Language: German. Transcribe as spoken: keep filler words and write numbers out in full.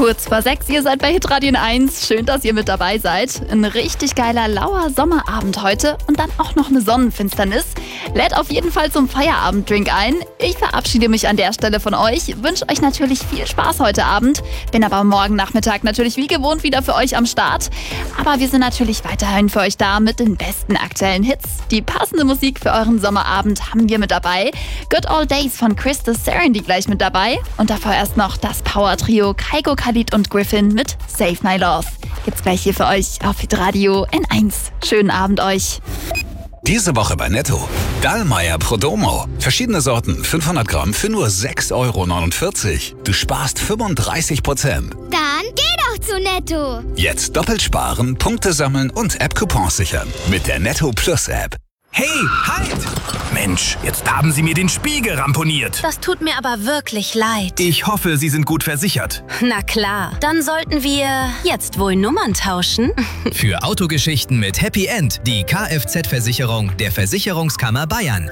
Kurz vor sechs, ihr seid bei Hitradio eins. Schön, dass ihr mit dabei seid. Ein richtig geiler, lauer Sommerabend heute und dann auch noch eine Sonnenfinsternis. Lädt auf jeden Fall zum Feierabenddrink ein. Ich verabschiede mich an der Stelle von euch, wünsche euch natürlich viel Spaß heute Abend. Bin aber morgen Nachmittag natürlich wie gewohnt wieder für euch am Start. Aber wir sind natürlich weiterhin für euch da mit den besten aktuellen Hits. Die passende Musik für euren Sommerabend haben wir mit dabei. Good Old Days von Chris the Serenity gleich mit dabei. Und davor erst noch das Power-Trio Kaiko, Khalid und Griffin mit Save My Love. Gibt's gleich hier für euch auf Hitradio eins. Schönen Abend euch. Diese Woche bei Netto. Dallmayr Prodomo. Verschiedene Sorten, fünfhundert Gramm für nur sechs Euro neunundvierzig. Du sparst fünfunddreißig Prozent. Dann geh doch zu Netto. Jetzt doppelt sparen, Punkte sammeln und App-Coupons sichern. Mit der Netto Plus App. Hey, halt! Mensch, jetzt haben Sie mir den Spiegel ramponiert. Das tut mir aber wirklich leid. Ich hoffe, Sie sind gut versichert. Na klar, dann sollten wir jetzt wohl Nummern tauschen. Für Autogeschichten mit Happy End, die Kfz-Versicherung der Versicherungskammer Bayern.